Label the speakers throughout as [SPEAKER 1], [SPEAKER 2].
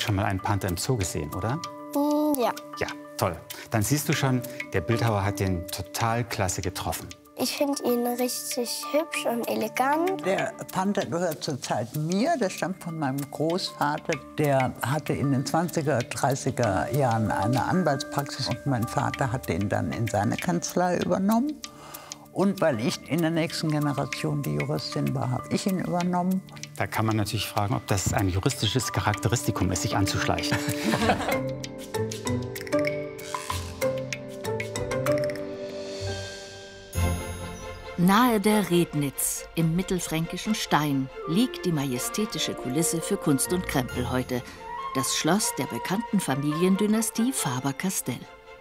[SPEAKER 1] schon mal einen Panther im Zoo gesehen, oder?
[SPEAKER 2] Ja.
[SPEAKER 1] Ja, toll. Dann siehst du schon, der Bildhauer hat den total klasse getroffen.
[SPEAKER 2] Ich finde ihn richtig hübsch und elegant.
[SPEAKER 3] Der Panther gehört zurzeit mir, der stammt von meinem Großvater. Der hatte in den 20er, 30er Jahren eine Anwaltspraxis und mein Vater hat den dann in seine Kanzlei übernommen. Und weil ich in der nächsten Generation die Juristin war, habe ich ihn übernommen.
[SPEAKER 1] Da kann man natürlich fragen, ob das ein juristisches Charakteristikum ist, sich anzuschleichen.
[SPEAKER 4] Nahe der Rednitz, im mittelfränkischen Stein, liegt die majestätische Kulisse für Kunst und Krempel heute. Das Schloss der bekannten Familiendynastie Faber-Castell.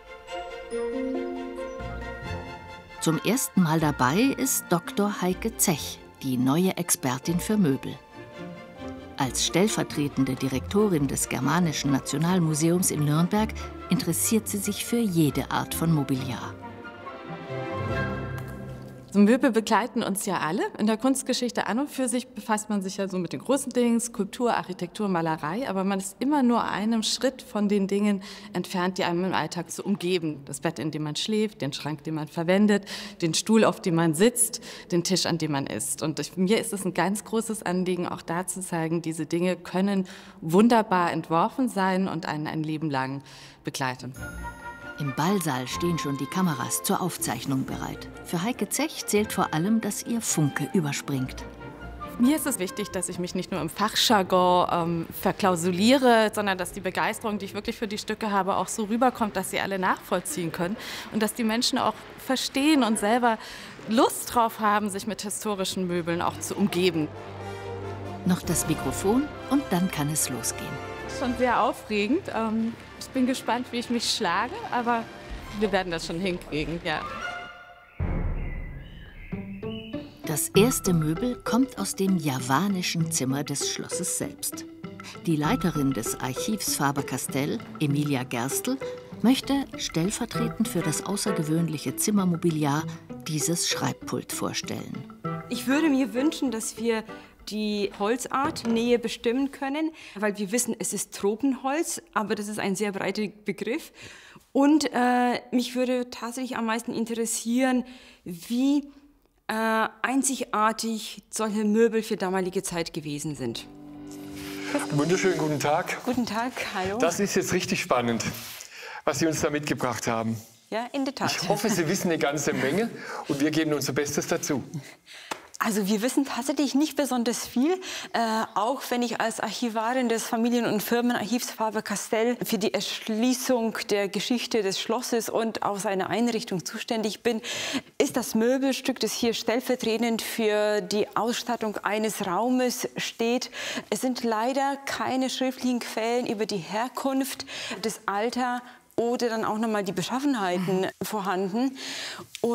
[SPEAKER 4] Zum ersten Mal dabei ist Dr. Heike Zech, die neue Expertin für Möbel. Als stellvertretende Direktorin des Germanischen Nationalmuseums in Nürnberg interessiert sie sich für jede Art von Mobiliar.
[SPEAKER 5] So Möbel begleiten uns ja alle. In der Kunstgeschichte an und für sich befasst man sich ja so mit den großen Dingen, Skulptur, Architektur, Malerei, aber man ist immer nur einem Schritt von den Dingen entfernt, die einem im Alltag so umgeben. Das Bett, in dem man schläft, den Schrank, den man verwendet, den Stuhl, auf dem man sitzt, den Tisch, an dem man isst. Und mir ist es ein ganz großes Anliegen, auch da zu zeigen, diese Dinge können wunderbar entworfen sein und einen ein Leben lang begleiten.
[SPEAKER 4] Im Ballsaal stehen schon die Kameras zur Aufzeichnung bereit. Für Heike Zech zählt vor allem, dass ihr Funke überspringt.
[SPEAKER 5] Mir ist es wichtig, dass ich mich nicht nur im Fachjargon verklausuliere, sondern dass die Begeisterung, die ich wirklich für die Stücke habe, auch so rüberkommt, dass sie alle nachvollziehen können und dass die Menschen auch verstehen und selber Lust drauf haben, sich mit historischen Möbeln auch zu umgeben.
[SPEAKER 4] Noch das Mikrofon und dann kann es losgehen.
[SPEAKER 5] Schon sehr aufregend. Ich bin gespannt, wie ich mich schlage, aber wir werden das schon hinkriegen, ja.
[SPEAKER 4] Das erste Möbel kommt aus dem javanischen Zimmer des Schlosses selbst. Die Leiterin des Archivs Faber-Castell, Emilia Gerstl, möchte stellvertretend für das außergewöhnliche Zimmermobiliar dieses Schreibpult vorstellen.
[SPEAKER 6] Ich würde mir wünschen, dass wir die Holzart näher bestimmen können, weil wir wissen, es ist Tropenholz, aber das ist ein sehr breiter Begriff. Und mich würde tatsächlich am meisten interessieren, wie einzigartig solche Möbel für damalige Zeit gewesen sind.
[SPEAKER 7] Wunderschönen guten Tag.
[SPEAKER 6] Guten Tag, hallo.
[SPEAKER 7] Das ist jetzt richtig spannend, was Sie uns da mitgebracht haben.
[SPEAKER 6] Ja, in der Tat.
[SPEAKER 7] Ich hoffe, Sie wissen eine ganze Menge und wir geben unser Bestes dazu.
[SPEAKER 6] Also wir wissen tatsächlich nicht besonders viel, auch wenn ich als Archivarin des Familien- und Firmenarchivs Faber-Castell für die Erschließung der Geschichte des Schlosses und auch seiner Einrichtung zuständig bin, ist das Möbelstück, das hier stellvertretend für die Ausstattung eines Raumes steht. Es sind leider keine schriftlichen Quellen über die Herkunft, das Alter oder dann auch noch mal die Beschaffenheiten vorhanden.